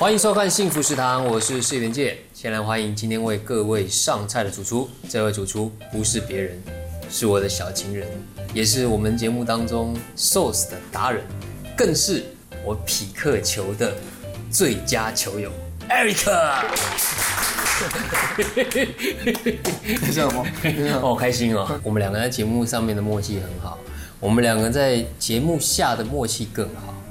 欢迎收看幸福食堂，我是谢元介。先来欢迎今天为各位上菜的主厨，这位主厨不是别人，是我的小情人，也是我们节目当中 sauce 的达人，更是我匹克球的最佳球友 Eric。 你笑什么？ 哦，开心哦！我们两个在节目上面的默契很好，我们两个在节目下的默契更好。